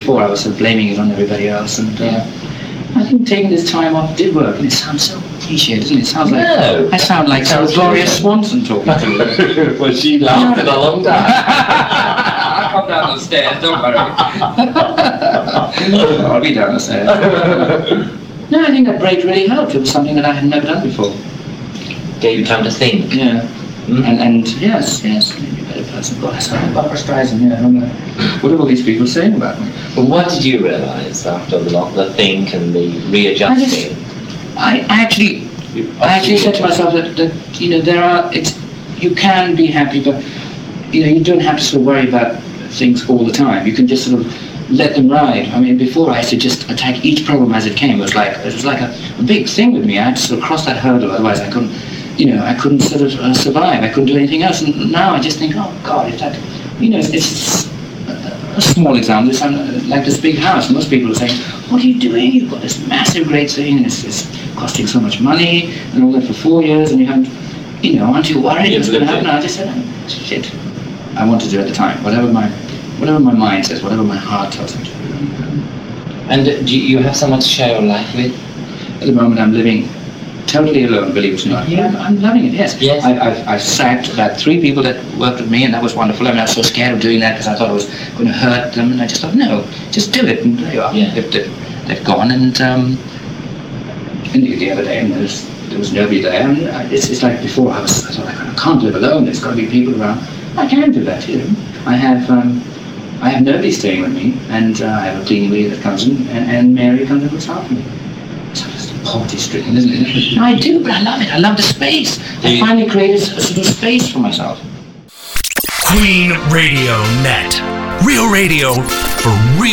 before I was sort of blaming it on everybody else, and I think taking this time off did work. And it sounds so cliche, doesn't it? It sounds like I sound like Gloria Swanson talking to you. Well, she lasted a long time. I'll come down the stairs, don't worry. I'll be down the stairs. No, I think that break really helped. It was something that I had never done before. Gave you time to think. Yeah. And yes, made me a better person. God, I sound like Barbara Streisand, what are all these people saying about me? Well, what did you realise after the think and the readjusting? I actually said to myself that you can be happy, but you don't have to sort of worry about things all the time. You can just sort of let them ride. I mean, before I used to just attack each problem as it came. It was like a big thing with me. I had to sort of cross that hurdle, otherwise I couldn't sort of survive. I couldn't do anything else. And now I just think, oh God, if that, it's a small example. It's like this big house. Most people are saying, what are you doing? You've got this massive, great thing, and it's costing so much money, and all that for 4 years, and you haven't, aren't you worried what's going to happen? I just said, oh, shit. I want to do at the time, whatever my mind says, whatever my heart tells me to do. And do you have someone to share your life with? At the moment, I'm living totally alone, believe it or not. Yeah, I'm loving it, yes. I've sacked about 3 people that worked with me, and that was wonderful. I mean, I was so scared of doing that because I thought it was going to hurt them, and I just thought, no, just do it, and there you are. Yeah. They've gone, and the other day, and there was nobody there. And it's like before, I thought, I can't live alone, there's got to be people around. I can do that, I have nobody staying with me, and I have a cleaning lady that comes in, and Mary comes and looks after me. So it's poverty-stricken, isn't it? No, I do, but I love it. I love the space. I finally created a sort of space for myself. Queen Radio Net. Real radio for real.